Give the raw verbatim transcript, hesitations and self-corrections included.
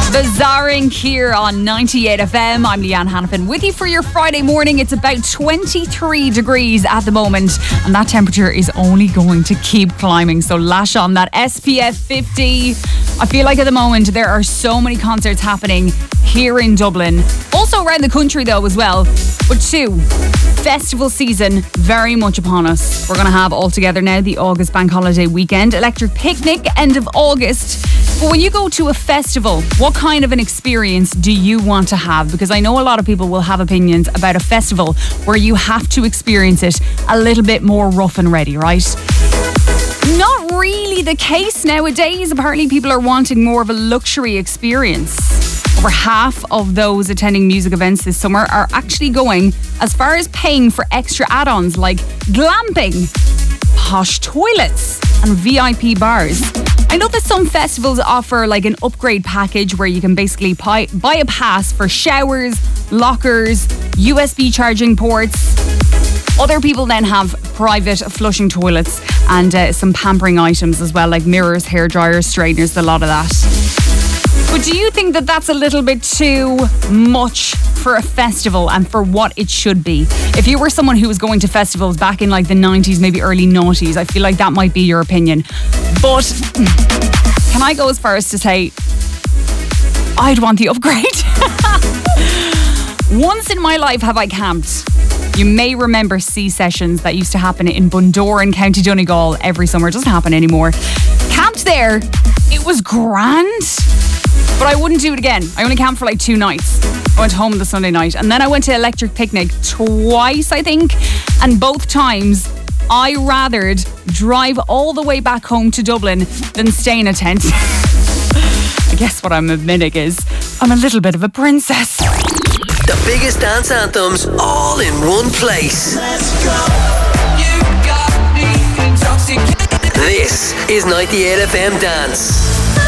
Bizarring here on ninety-eight F M. I'm Leanne Hannafin with you for your Friday morning. It's about twenty-three degrees at the moment, and that temperature is only going to keep climbing. So lash on that S P F fifty. I feel like at the moment there are so many concerts happening here in Dublin. Also around the country though as well. But two, festival season very much upon us. We're going to have all together now the August Bank Holiday weekend, Electric Picnic, end of August. But when you go to a festival, what kind of an experience do you want to have? Because I know a lot of people will have opinions about a festival where you have to experience it a little bit more rough and ready, right? Not really the case nowadays. Apparently people are wanting more of a luxury experience. Over half of those attending music events this summer are actually going as far as paying for extra add-ons like glamping, posh toilets and V I P bars. I know that some festivals offer like an upgrade package where you can basically buy, buy a pass for showers, lockers, U S B charging ports. Other people then have private flushing toilets and uh, some pampering items as well, like mirrors, hair dryers, straighteners, a lot of that. But do you think that that's a little bit too much for a festival and for what it should be? If you were someone who was going to festivals back in like the nineties, maybe early noughties, I feel like that might be your opinion. But can I go as far as to say I'd want the upgrade? Once in my life have I camped. You may remember sea sessions that used to happen in Bundoran, County Donegal every summer. It doesn't happen anymore. Camped there. It was grand. But I wouldn't do it again. I only camped for like two nights. I went home the Sunday night. And then I went to Electric Picnic twice, I think. And both times, I rathered drive all the way back home to Dublin than stay in a tent. I guess what I'm admitting is I'm a little bit of a princess. The biggest dance anthems all in one place. Let's go. You got me intoxicated. This is ninety-eight F M Dance.